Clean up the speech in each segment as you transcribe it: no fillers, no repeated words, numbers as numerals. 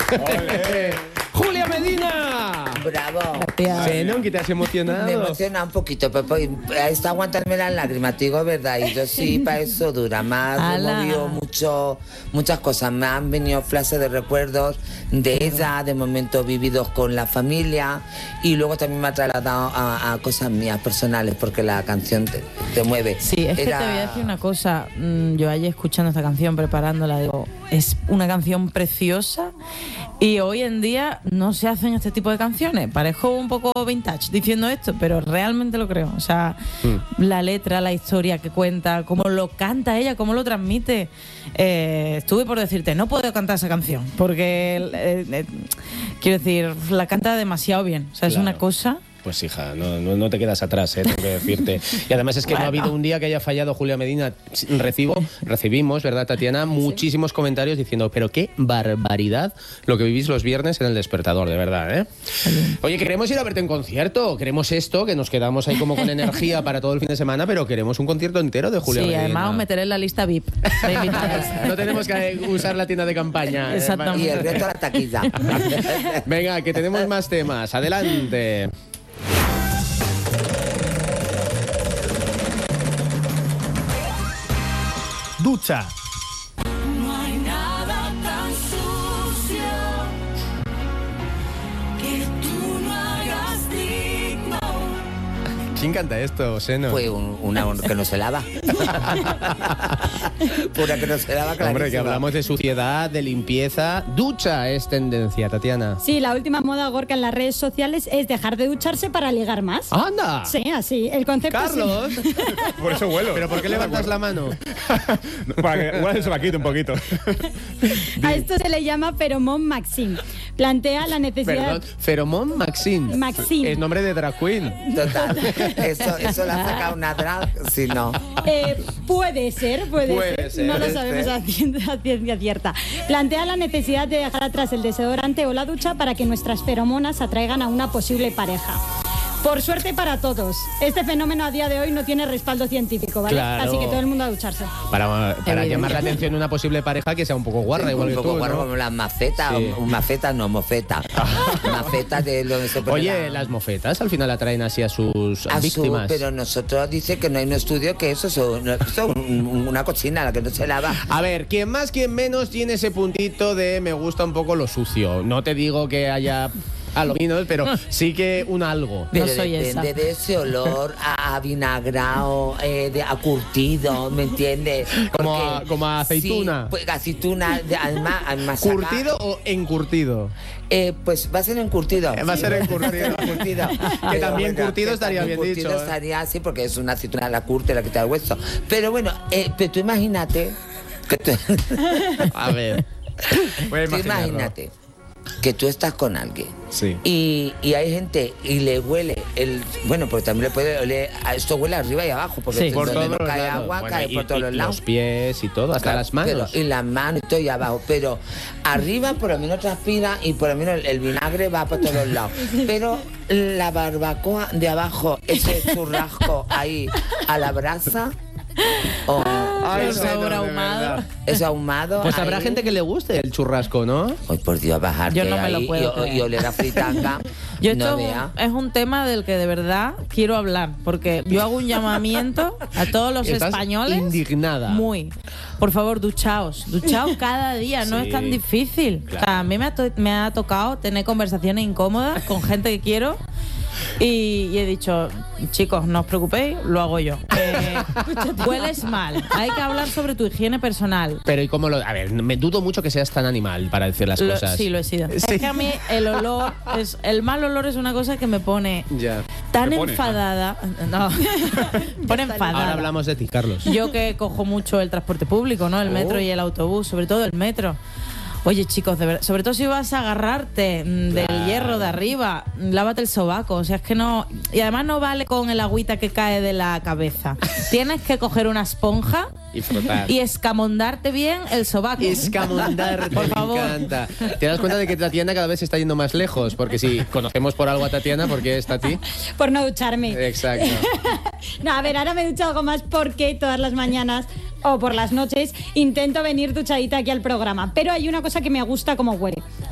¡Julia Medina! ¡Bravo! ¿No? ¿Que te has emocionado? Me emociona un poquito, pero está aguantarme las lágrimas, te digo verdad. Y yo sí, para eso dura. Me ha removido muchas cosas. Me han venido flashes de recuerdos de ella, de momentos vividos con la familia. Y luego también me ha trasladado a cosas mías personales, porque la canción te mueve. Sí, es que te voy a decir una cosa. Yo ayer escuchando esta canción, preparándola, digo, es una canción preciosa. Y hoy en día no se hacen este tipo de canciones. Parezco un poco vintage diciendo esto, pero realmente lo creo. O sea, la letra, la historia que cuenta, cómo lo canta ella, cómo lo transmite. Estuve por decirte, no puedo cantar esa canción, porque quiero decir, la canta demasiado bien. O sea, es una cosa... Pues hija, no te quedas atrás, tengo que decirte. Y además es que no ha habido un día que haya fallado Julia Medina. Recibimos, ¿verdad, Tatiana? Muchísimos comentarios diciendo, pero qué barbaridad lo que vivís los viernes en El Despertador, de verdad, ¿eh? Oye, queremos ir a verte en concierto. Queremos esto, que nos quedamos ahí como con energía para todo el fin de semana, pero queremos un concierto entero de Julia Medina. Sí, además os meteré en la lista VIP. No tenemos que usar la tienda de campaña. Exactamente. Y el resto la taquilla. Venga, que tenemos más temas. Adelante. Ducha. No hay nada tan sucio que tú no hagas digno. ¿Quién canta esto, Seno? Pues una que no se lava. Pura que no se lava, clarísima. Hombre, que hablamos de suciedad, de limpieza. Ducha es tendencia, Tatiana. Sí, la última moda gorka en las redes sociales es dejar de ducharse para ligar más. ¡Anda! Sí, así. El concepto ¡Carlos! Por eso vuelo. ¿Pero por qué levantas la mano? Para que igual se la quite un poquito. A esto se le llama Feromón Maxim. Plantea la necesidad... Perdón, Feromón Maxim. Maxim. Es nombre de drag queen. Total. Eso la ha sacado una drag, si no. Puede ser. No lo sabemos a ciencia cierta. Plantea la necesidad de dejar atrás el desodorante o la ducha para que nuestras feromonas atraigan a una posible pareja. Por suerte para todos, este fenómeno a día de hoy no tiene respaldo científico, ¿vale? Claro. Así que todo el mundo a ducharse. Para llamar la atención de una posible pareja que sea un poco guarra, igual que tú, un poco guarra, ¿no? como las mafetas, Sí. Mafeta de donde se pone. Oye, las mofetas al final atraen así a sus víctimas. Pero nosotros dice que no hay un estudio que eso es una cochina la que no se lava. A ver, quien más, quien menos tiene ese puntito de me gusta un poco lo sucio. No te digo que haya aluminos, pero sí que un algo. Pero no soy depende esa. de ese olor a vinagrado, a curtido, ¿me entiendes? Como a aceituna. Sí, pues aceituna, además ¿Curtido o encurtido? pues va a ser encurtido. Va a ser encurtido. Que también curtido estaría bien dicho, Curtido estaría así porque es una aceituna, la curte, la quita el hueso. Pero bueno, pero tú imagínate que tú, A ver. Voy a tú imaginarlo. imagínate que tú estás con alguien. Sí. Y hay gente y le huele bueno, pues también le puede oler, esto huele arriba y abajo, porque Sí. Por donde todos no los cae lados. agua, Bueno, cae por todos los lados. Los pies y todo, hasta Claro, las manos. Y las manos y todo y abajo. Pero arriba por lo menos transpira y por lo menos el vinagre va por todos los lados. Pero la barbacoa de abajo, ese churrasco ahí a la brasa. Ay, el sabor ahumado. Es ahumado. Pues habrá ahí. gente que le guste el churrasco, ¿no? Ay, por Dios, bajarte Yo no me lo ahí puedo y creer. oler a fritanga. Yo no esto vea. es un tema del que de verdad quiero hablar, porque yo hago un llamamiento a todos los Estás españoles. indignada. Muy. Por favor, duchaos cada día, no Sí, es tan difícil. claro. O sea, a mí me ha tocado tener conversaciones incómodas con gente que quiero. Y he dicho, chicos, no os preocupéis, lo hago yo. Hueles mal, hay que hablar sobre tu higiene personal. Pero ¿y cómo lo...? A ver, me dudo mucho que seas tan animal para decir las cosas. Sí, lo he sido. Sí. Es que a mí el olor, el mal olor es una cosa que me pone Ya. tan Te pone, enfadada. No, pone enfadada. Ahora hablamos de ti, Carlos. Yo que cojo mucho el transporte público, ¿no? El metro y el autobús, sobre todo el metro. Oye, chicos, de verdad, sobre todo si vas a agarrarte del hierro de arriba, lávate el sobaco. O sea, es que no... Y además no vale con el agüita que cae de la cabeza. Tienes que coger una esponja Y frotar. y escamondarte bien el sobaco. Escamondarte, Por me favor. encanta. ¿Te das cuenta de que Tatiana cada vez está yendo más lejos? Porque si conocemos por algo a Tatiana, ¿por qué está a ti? Por no ducharme. Exacto. No, a ver, ahora me ducho algo más porque todas las mañanas o por las noches intento venir duchadita aquí al programa. Pero hay una cosa que me gusta como huele.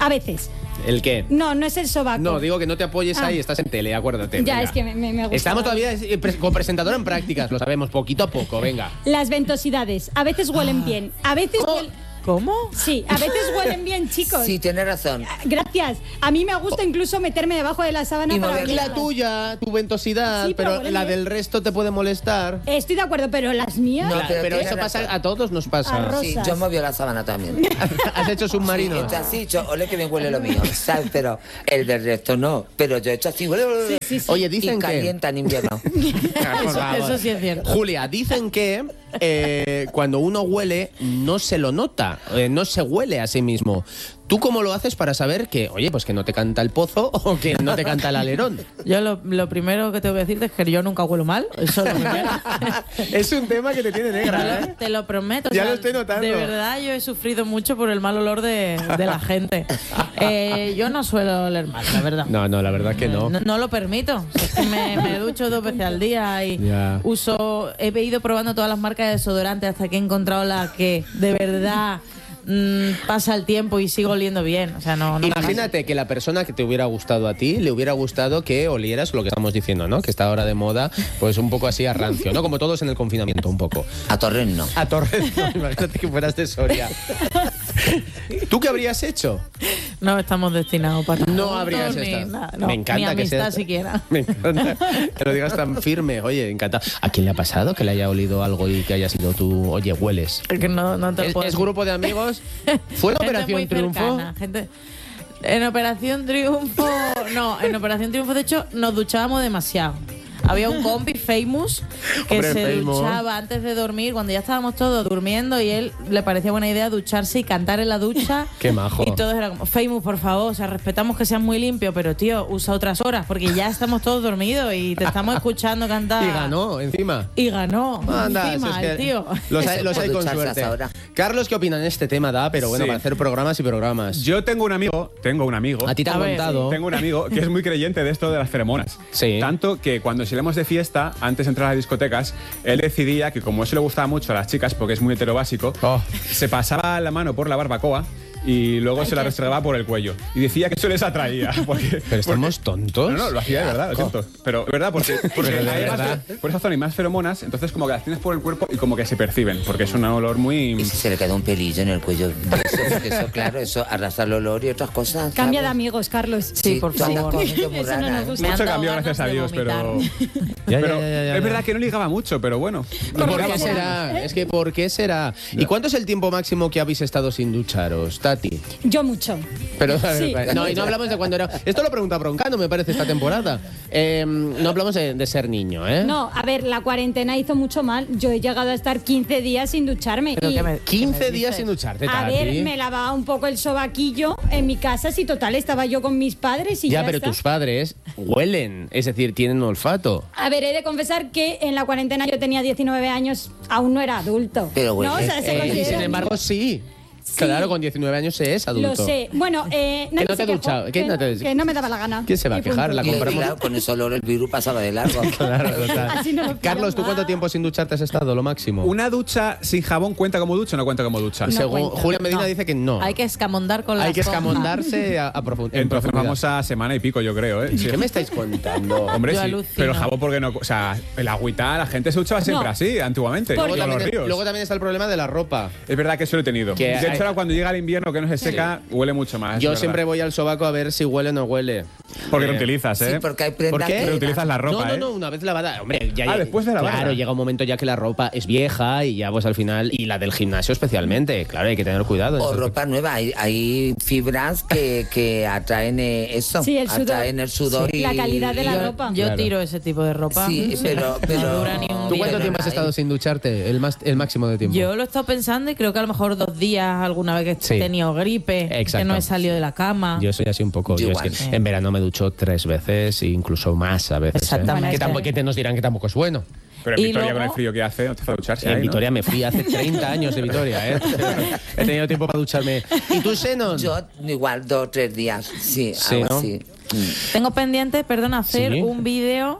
A veces. ¿El qué? No es el sobaco. No, digo que no te apoyes ahí, estás en tele, acuérdate. Ya, venga. es que me gusta. Estamos todavía con presentadora en prácticas, lo sabemos, poquito a poco, venga. Las ventosidades. A veces huelen bien. A veces ¿Cómo? Sí, a veces huelen bien, chicos. Sí, tienes razón. Gracias. A mí me gusta incluso meterme debajo de la sábana Y para moverla. La olerlas. tuya, tu ventosidad, Sí, pero pero huele la bien. del resto te puede molestar. Estoy de acuerdo, pero las mías... No, Pero tienes eso pasa, razón. a todos nos pasa. Arroz. Sí, Rosas. yo movió la sábana también. ¿Has hecho submarinos? He hecho así, ole que bien huele lo mío, ¿sabes? Pero el del resto no. Pero yo he hecho así, huele. Oye, Y dicen que... calienta en invierno. Por favor. Eso sí es cierto. Julia, dicen que cuando uno huele no se lo nota, no se huele a sí mismo. ¿Tú cómo lo haces para saber que, oye, pues que no te canta el pozo o que no te canta el alerón? Yo lo primero que tengo que decirte es que yo nunca huelo mal. Eso es lo primero. Es un tema que te tiene negra, ¿eh? Te lo prometo. Ya lo estoy notando. De verdad, yo he sufrido mucho por el mal olor de la gente. Yo no suelo oler mal, la verdad. No, la verdad es que no. No lo permito. Es que me ducho 2 veces al día y Ya. he ido probando todas las marcas de desodorante hasta que he encontrado la que de verdad pasa el tiempo y sigo oliendo bien. O sea, no me Imagínate que la persona que te hubiera gustado a ti le hubiera gustado que olieras lo que estamos diciendo, ¿no? Que está ahora de moda, pues un poco así a rancio, ¿no? Como todos en el confinamiento, un poco. A Torrent no. A Torres, no, imagínate que fueras de Soria. ¿Tú qué habrías hecho? No estamos destinados para No juntos, habrías ni estado. nada, no, Me encanta ni que amistad seas- siquiera. Me encanta que lo digas tan firme. Oye, encantado. ¿A quién le ha pasado que le haya olido algo y que haya sido tú? Oye, hueles. Que no te ¿Es, puedo es decir. grupo de amigos? ¿Fue en Gente Operación muy Triunfo? cercana, en Operación Triunfo, no, en Operación Triunfo de hecho nos duchábamos demasiado. Había un compi famous que Hombre, se famous. duchaba antes de dormir cuando ya estábamos todos durmiendo y él le parecía buena idea ducharse y cantar en la ducha. Qué majo. Y todos eran como, famous, por favor, o sea, respetamos que seas muy limpio, pero tío, usa otras horas porque ya estamos todos dormidos y te estamos escuchando cantar. Y ganó, encima. Y ganó. Anda, encima, si es el que tío. Los hay Por con ducharse suerte. hasta ahora. Carlos, ¿qué opinan de este tema, da? Pero bueno, Sí. para hacer programas y programas. Yo tengo un amigo. A ti te A han ver, contado. Tengo un amigo que es muy creyente de esto de las feromonas. Sí. Tanto que cuando salimos de fiesta, antes de entrar a las discotecas, él decidía que como eso le gustaba mucho a las chicas, porque es muy heterobásico, Oh. se pasaba la mano por la barbacoa y luego se la restregaba por el cuello. Y decía que eso les atraía. Porque, Pero estamos tontos. No, lo hacía de verdad, lo siento. Pero, ¿verdad? Porque Pero de hay más- verdad. por esa zona hay más feromonas, entonces como que las tienes por el cuerpo y como que se perciben, porque es un olor muy... Y si se le queda un pelillo en el cuello. Eso, claro, eso arrastra el olor y otras cosas. Cambia de ¿sabes? amigos, Carlos. Sí, por tú andas favor. con gente muy Eso no rara. nos gusta. Me han Mucho dado cambió, ganas gracias a de Dios, pero... vomitar. Ya. Es verdad que no ligaba mucho, pero bueno. ¿Por qué será? Es que ¿por qué será? ¿Y cuánto es el tiempo máximo que habéis estado sin ducharos, Tati? Yo mucho. Pero, Sí. no, y no hablamos de cuando era... Esto lo pregunta Broncano, me parece, esta temporada. No hablamos de ser niño, ¿eh? No, a ver, la cuarentena hizo mucho mal. Yo he llegado a estar 15 días sin ducharme. Pero y, que me- 15 ¿qué me días dices? sin ducharte, a Tati. ver, me lavaba un poco el sobaquillo en mi casa. Si total, estaba yo con mis padres y ya, Ya, pero está. tus padres huelen, es decir, tienen olfato. A ver, he de confesar que en la cuarentena yo tenía 19 años, aún no era adulto. Pero bueno, ¿no? O sea, se Y considera sin un embargo, niño. sí. Sí. Claro, con 19 años se es adulto. Lo sé. Bueno, Que no te se ha quejó, duchado, que no me daba la gana. ¿Quién se va a Y quejar? punto. La Y compramos. claro, con ese olor el virus pasaba de largo. Claro, total. Así no lo Carlos, ¿tú pillan. cuánto tiempo sin ducharte has estado? Lo máximo. ¿Una ducha sin jabón cuenta como ducha o no cuenta como ducha? No Según cuenta. Julia Medina No. dice que no. Hay que escamondar con la Hay que esponja. escamondarse a profundidad. Entonces vamos a semana y pico, yo creo, ¿eh? Sí. ¿Qué me estáis contando? Hombre, Yo sí. alucino. Pero el jabón, porque no? O sea, el agüita, la gente se duchaba siempre No. así, antiguamente. Porque- Luego Luego los también, ríos. luego también está el problema de la ropa. Es verdad que eso lo he tenido. Que De hecho, hay- ahora cuando llega el invierno que no se seca, huele mucho más. Yo es siempre verdad. voy al sobaco a ver si huele o no huele. Porque Eh, reutilizas, ¿eh? Sí, porque hay ¿Por prendas qué? que... Reutilizas la ropa, no, una vez lavada. Hombre, ya después de lavarla. Claro, llega un momento ya que la ropa es vieja y ya pues al final, y la del gimnasio especialmente, claro, hay que tener cuidado. O ropa nueva, hay fibras que atraen eso, Sí, el sudor. atraen el sudor y La calidad de la Yo, ropa. yo Claro. tiro ese tipo de ropa. Sí, pero- No dura ni un ¿Tú día. cuánto tiempo has estado sin ducharte? El máximo de tiempo. Yo lo he estado pensando y creo que a lo mejor 2 días alguna vez que Sí. he tenido gripe, Exacto. que no he salido de la cama. Yo soy así un poco. Yo Yo es igual. que en verano me ducho 3 veces e incluso más a veces. Exactamente. Que, tampoco, que nos dirán que tampoco es bueno. Pero en Y Vitoria, luego- con el frío que hace, no te hace ducharse En ahí, ¿no? Vitoria me fui hace 30 años de Vitoria, ¿eh? He tenido tiempo para ducharme. ¿Y tú, Xenon? Yo igual 2 o 3 días, sí, Sí, algo ¿no? así. Tengo pendiente, perdón, hacer Sí. un vídeo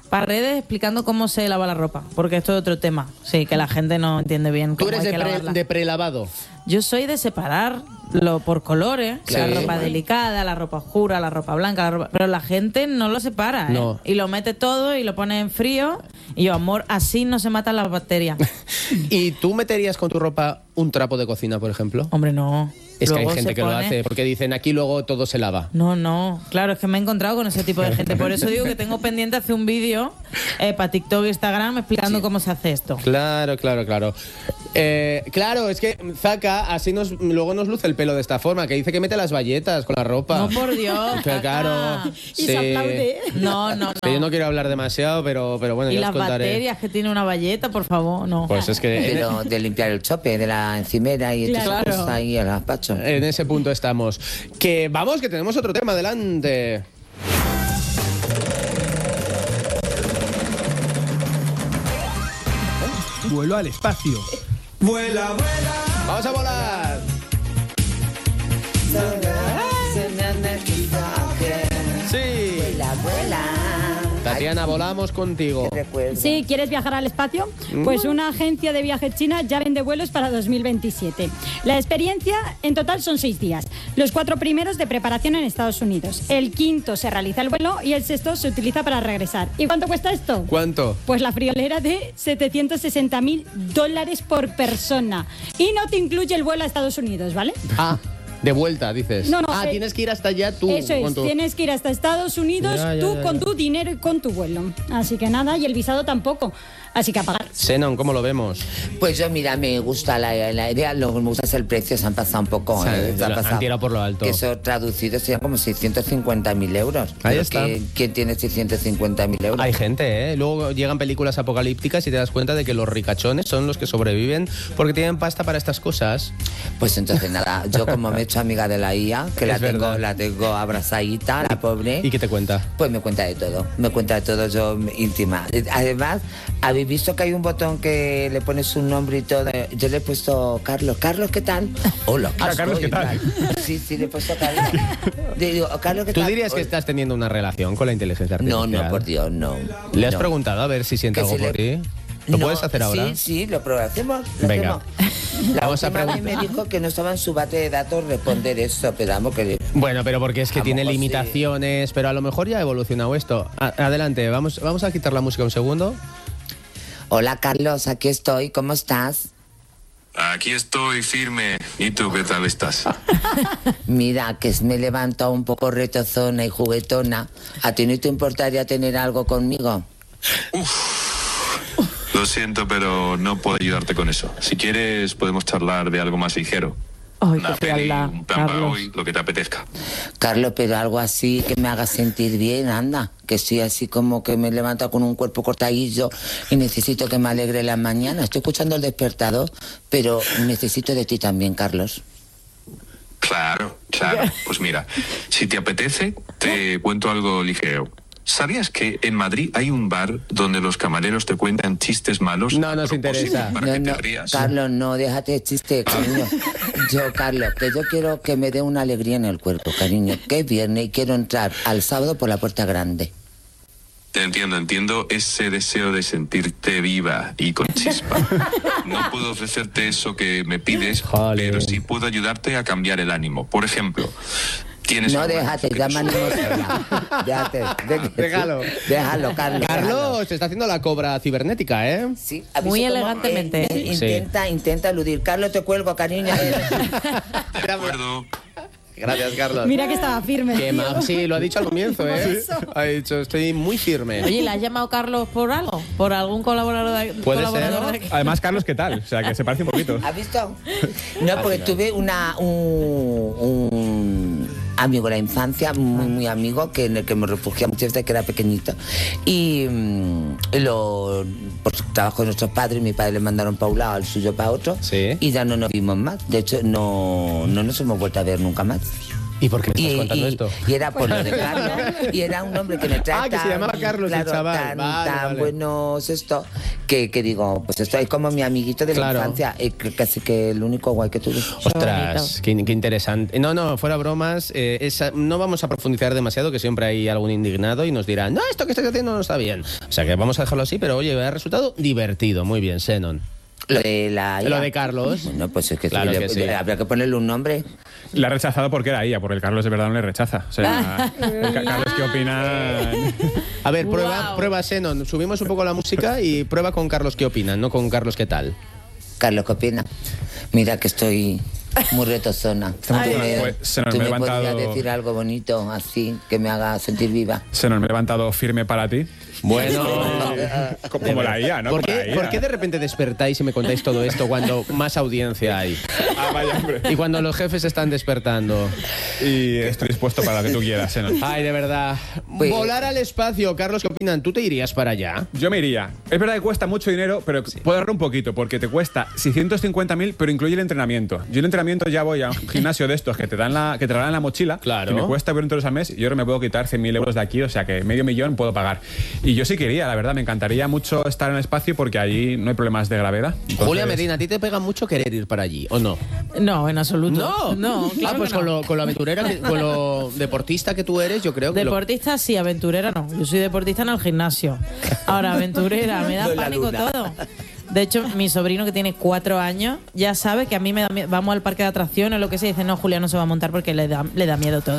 redes explicando cómo se lava la ropa, porque esto es otro tema. Sí, que la gente no entiende bien ¿Tú cómo eres hay que lavarla. de prelavado? Yo soy de separarlo por colores, Claro. la ropa delicada, la ropa oscura, la ropa blanca, pero la gente no lo separa, ¿eh? No. Y lo mete todo y lo pone en frío. Y yo, amor, así no se matan las bacterias. ¿Y tú meterías con tu ropa un trapo de cocina, por ejemplo? Hombre, no. Es que hay Luego gente se que lo pone- hace, porque dicen aquí luego todo se lava. No, claro, es que me he encontrado con ese tipo de gente. Por eso digo que tengo pendiente hacer un vídeo para TikTok e Instagram explicando cómo se hace esto. Claro. Claro, es que Zaka así luego nos luce el pelo de esta forma, que dice que mete las bayetas con la ropa. No, por Dios. Que claro. Y se aplaude. No. Que yo no quiero hablar demasiado, pero bueno, Y ya las os contaré. bacterias que tiene una bayeta, por favor, no. Pues es que Pero de limpiar el chope, de la encimera y todas esas Claro. cosas ahí el gazpacho. en ese punto estamos. Que vamos, que tenemos otro tema, adelante. Vuelo al espacio. Vamos a volar. Sí. Tatiana, volamos contigo. Sí, ¿quieres viajar al espacio? Pues una agencia de viajes china ya vende vuelos para 2027. La experiencia en total son 6 días. Los 4 primeros de preparación en Estados Unidos. El quinto se realiza el vuelo y el sexto se utiliza para regresar. ¿Y cuánto cuesta esto? ¿Cuánto? Pues la friolera de $760.000 por persona. Y no te incluye el vuelo a Estados Unidos, ¿vale? Ah, de vuelta, dices. No, tienes que ir hasta allá tú. Eso es, con tu- tienes que ir hasta Estados Unidos tú con tu dinero y con tu vuelo. Así que nada, y el visado tampoco. Así que a pagar. Xenon, ¿cómo lo vemos? Pues yo, mira, me gusta la idea, lo que me gusta es el precio, se han pasado un poco. O sea, se han tirado por lo alto. Que eso traducido serían como 650.000 euros. Ahí Pero está. ¿Quién tiene 650.000 euros? Hay gente, ¿eh? Luego llegan películas apocalípticas y te das cuenta de que los ricachones son los que sobreviven porque tienen pasta para estas cosas. Pues entonces nada, yo como me he hecho amiga de la IA, que Es verdad. la tengo abrazadita, la pobre. ¿Y qué te cuenta? Pues me cuenta de todo yo íntima. Además, habéis visto que hay un botón que le pones un nombre y todo. Yo le he puesto Carlos. Carlos, ¿qué tal? Hola, Carlos, ¿qué tal? Sí, le he puesto Carlos. Digo, Carlos, ¿qué ¿Tú tal? dirías que estás teniendo una relación con la inteligencia artificial? No, por Dios, no. ¿Le has No. preguntado a ver si siente Que algo si por le- ti? ¿Lo No, puedes hacer ahora? Sí, lo hacemos. Venga. La Vamos a última vez preguntar. me dijo que no estaba en su base de datos responder eso, pero vamos que... Bueno, pero porque es que A lo tiene mejor sí. limitaciones, pero a lo mejor ya ha evolucionado esto. Adelante, vamos a quitar la música un segundo. Hola, Carlos, aquí estoy. ¿Cómo estás? Aquí estoy firme. ¿Y tú qué tal estás? Mira, que me he levantado un poco retozona y juguetona. ¿A ti no te importaría tener algo conmigo? Lo siento, pero no puedo ayudarte con eso. Si quieres, podemos charlar de algo más ligero. Ay, Una qué peli, frialdad, un plan para Carlos. hoy, lo que te apetezca. Carlos, pero algo así que me haga sentir bien, anda. Que estoy así como que me he levantado con un cuerpo cortadillo y necesito que me alegre la mañana. Estoy escuchando el despertador, pero necesito de ti también, Carlos. Claro. Pues mira, si te apetece, te cuento algo ligero. ¿Sabías que en Madrid hay un bar donde los camareros te cuentan chistes malos? No a nos propósito, interesa. Para que te rías. Carlos, no, déjate de chiste, cariño. Carlos, que yo quiero que me dé una alegría en el cuerpo, cariño. Que es viernes y quiero entrar al sábado por la puerta grande. Te entiendo ese deseo de sentirte viva y con chispa. No puedo ofrecerte eso que me pides, Jolín. pero sí puedo ayudarte a cambiar el ánimo. Por ejemplo, tienes... No, algún déjate, que ya te me animo sola. Déjalo. Déjalo, Carlos. Carlos, está haciendo la cobra cibernética, ¿eh? Sí, Muy ¿has visto cómo, elegantemente. intenta eludir. Carlos, te cuelgo, cariño. De acuerdo. Gracias, Carlos. Mira que estaba firme. Qué sí, lo ha dicho al comienzo, ¿eh? Eso. Ha dicho, estoy muy firme. Oye, ¿le has llamado Carlos por algo? ¿Por algún colaborador de, Puede colaborador ser, de aquí? Además, Carlos, ¿qué tal? O sea, que se parece un poquito. ¿Has visto? No, porque tuve un amigo de la infancia, muy amigo, que en el que me refugié muchas veces que era pequeñito. Y por trabajo de nuestros padres, mi padre le mandaron para un lado, al suyo para otro. Sí. Y ya no nos vimos más. De hecho, no nos hemos vuelto a ver nunca más. ¿Y por qué me estás contando esto? Y era por lo de Carlos. Y era un hombre que me trata. Que se llamaba Carlos, el chaval. Tan buenos esto, que digo, pues esto es como mi amiguito de la infancia. Casi que el único guay que tuve. Ostras, qué interesante. No, fuera bromas. No vamos a profundizar demasiado, que siempre hay algún indignado y nos dirá, no, esto que estás haciendo no está bien. O sea que vamos a dejarlo así, pero oye, ha resultado divertido. Muy bien, Xenon. Lo de Carlos. Bueno, pues es que, claro que sí. Habría que ponerle un nombre. Le ha rechazado porque era ella, porque el Carlos de verdad no le rechaza. O sea, Carlos, ¿qué opina? A ver, prueba, Xenon. Subimos un poco la música y prueba con Carlos, ¿qué opina? No con Carlos, ¿qué tal? Carlos, ¿qué opina? Mira que estoy muy retozona. ¿Tú me podrías decir algo bonito así que me haga sentir viva? Xenon, me he levantado firme para ti. Bueno, como la IA, ¿no? ¿Por qué de repente despertáis y me contáis todo esto cuando más audiencia hay? Vaya, hombre. Y cuando los jefes están despertando. Y estoy dispuesto para lo que tú quieras, Xenon. Ay, de verdad. Pues, volar al espacio, Carlos, ¿qué opinan? ¿Tú te irías para allá? Yo me iría. Es verdad que cuesta mucho dinero, pero puedo ahorrar un poquito, porque te cuesta 650.000, pero incluye el entrenamiento. Yo el entrenamiento ya voy a un gimnasio de estos que te regalan la mochila, claro, que me cuesta 20 euros al mes, y yo ahora me puedo quitar 100.000 euros de aquí, o sea que $500.000 puedo pagar. Y yo sí quería, la verdad, me encantaría mucho estar en el espacio porque allí no hay problemas de gravedad. Entonces... Julia Medina, ¿a ti te pega mucho querer ir para allí o no? No, en absoluto. No, claro pues que no. Con lo aventurera, con lo deportista que tú eres, yo creo que... Deportista sí, aventurera no. Yo soy deportista en el gimnasio. Ahora, aventurera, me da pánico todo. De hecho, mi sobrino, que tiene 4 años, ya sabe que a mí me da miedo. Vamos al parque de atracciones o lo que sea, y dice, no, Julia no se va a montar porque le da miedo todo.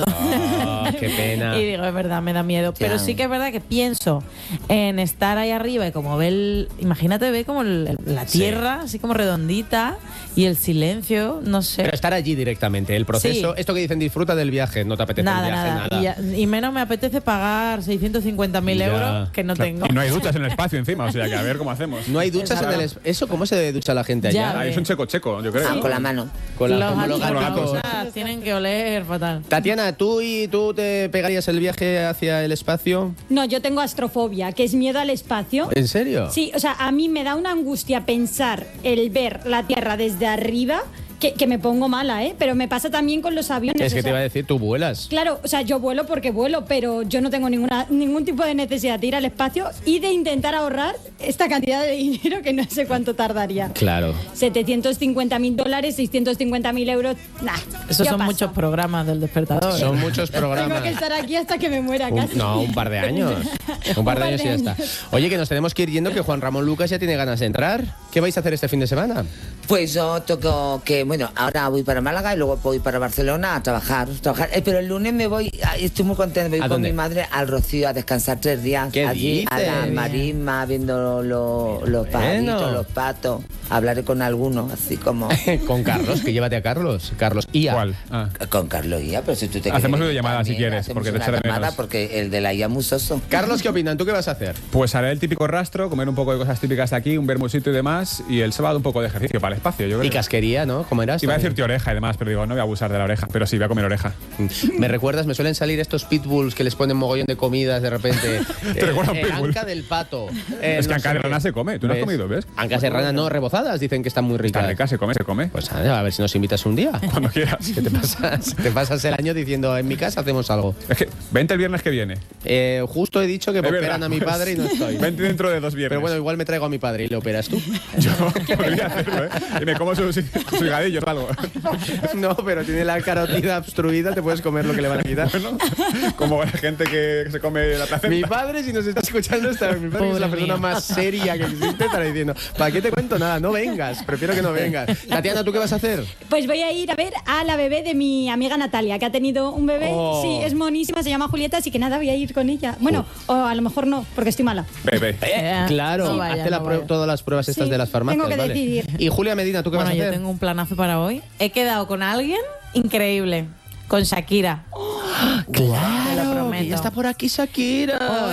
Qué pena. Y digo, es verdad, me da miedo. Ya. Pero sí que es verdad que pienso en estar ahí arriba y como ver, imagínate, ver como la tierra, así como redondita, y el silencio, no sé. Pero estar allí directamente, el proceso, Sí. Esto que dicen, disfruta del viaje, no te apetece el viaje, nada. Y menos me apetece pagar 650.000 euros que no tengo. Y no hay duchas en el espacio encima, o sea que a ver cómo hacemos. No hay duchas en el ¿Eso cómo se ducha la gente allá? Ya. Ahí es un checo, yo creo. Con la mano. Con Los como los gatos gatos. tienen que oler fatal. Tatiana, ¿tú te pegarías el viaje hacia el espacio? No, yo tengo astrofobia, que es miedo al espacio. ¿En serio? Sí, o sea, a mí me da una angustia pensar el ver la Tierra desde arriba, que me pongo mala, ¿eh? Pero me pasa también con los aviones. Es que o te sea, iba a decir, tú vuelas. Claro, o sea, yo vuelo porque vuelo, pero yo no tengo ningún tipo de necesidad de ir al espacio y de intentar ahorrar esta cantidad de dinero que no sé cuánto tardaría. Claro. $750.000, 650.000 euros, nah. Esos yo son paso. muchos programas del despertador. Son muchos programas. Tengo que estar aquí hasta que me muera casi. Un par de años. Un par de años y ya está. Oye, que nos tenemos que ir yendo, que Juan Ramón Lucas ya tiene ganas de entrar. ¿Qué vais a hacer este fin de semana? Pues yo toco que, bueno, ahora voy para Málaga y luego voy para Barcelona a trabajar. Pero el lunes me voy, estoy muy contenta, me voy con mi madre al Rocío a descansar 3 días. ¿Qué allí dices? a la marisma, viendo los pajaritos, los patos. Hablaré con algunos, así como... Con Carlos, que llévate a Carlos. Carlos IA. ¿Cuál? Ah. Con Carlos Ia, pero si tú te Hacemos quieres videollamada también, si quieres, hacemos porque te una echo de menos. llamada, porque el de la IA es muy soso. Carlos, ¿qué opinan? ¿Tú qué vas a hacer? Pues haré el típico rastro, comer un poco de cosas típicas de aquí, un vermusito y demás, y el sábado un poco de ejercicio para el espacio, yo creo. Y casquería, ¿no? ¿Cómo eras? Iba a decirte oreja y demás, pero digo, no voy a abusar de la oreja, pero sí, voy a comer oreja. Me recuerdas, me suelen salir estos pitbulls que les ponen mogollón de comidas de repente. ¿Te recuerda un pitbull? Anca del pato. Es que no anca sé de qué. rana se come, tú no has comido, ¿ves? Ancas de rana no, rebozadas, dicen que están muy ricas. Está rica, se come. Pues a ver si nos invitas un día. Cuando quieras. Que te pasas el año diciendo, en mi casa hacemos algo. Es que vente el viernes que viene. Justo he dicho que me Es operan verdad, a mi pues, padre y no estoy. Vente dentro de 2 viernes. Pero bueno, igual me traigo a mi padre y le operas tú. Yo podría hacerlo, ¿eh? Y me como sus higadillos o algo. No, pero tiene la carotida obstruida, te puedes comer lo que le van a quitar. Bueno, como la gente que se come la placenta. Mi padre, si nos está escuchando, mi padre es la persona más seria que existe, estará diciendo, ¿para qué te cuento nada? No vengas, prefiero que no vengas. Tatiana, ¿tú qué vas a hacer? Pues voy a ir a ver a la bebé de mi amiga Natalia, que ha tenido un bebé. Oh. Sí, es monísima, se llama Julieta, así que nada, voy a ir con ella. Bueno, o a lo mejor no, porque estoy mala. Bebé. Claro, no vaya, hace no vaya. todas las pruebas estas Sí, de las farmacias. tengo que vale. decidir. Y Julia Medina, ¿tú qué Bueno, vas a yo hacer? tengo un planazo para hoy. He quedado con alguien increíble, con Shakira. Te lo Claro, prometo. que ya está por aquí Shakira.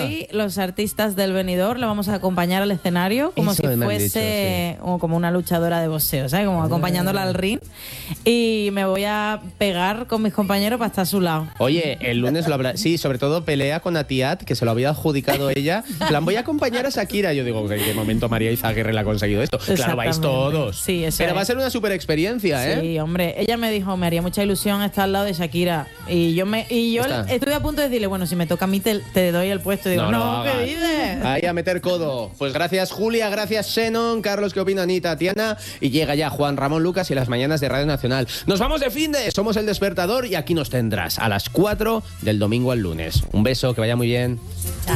hoy los artistas del Benidorm la vamos a acompañar al escenario como Eso si me han fuese dicho, o como una luchadora de boxeo, ¿sabes? Como acompañándola al ring. Y me voy a pegar con mis compañeros para estar a su lado. Oye, el lunes lo habrá. Sí, sobre todo pelea con Atiat, que se lo había adjudicado ella. En plan, voy a acompañar a Shakira. Yo digo, ¿en qué momento María Izaguirre le ha conseguido esto? Claro, vais todos. Sí, eso Pero es. va a ser una super experiencia, ¿eh? Sí, hombre, ella me dijo, me haría mucha ilusión estar al lado de Shakira. Y yo Está. estuve a punto de decirle, bueno, si me toca a mí te doy el puesto. Y digo, no, ¿qué hagas. dices? Ahí a meter codo. Pues gracias Julia, gracias Shannon, Carlos, ¿qué opinan? Y Tatiana. Y llega ya Juan Ramón Lucas y las mañanas de Radio Nacional. Nos vamos de finde, somos El Despertador y aquí nos tendrás a las 4 del domingo al lunes. Un beso, que vaya muy bien.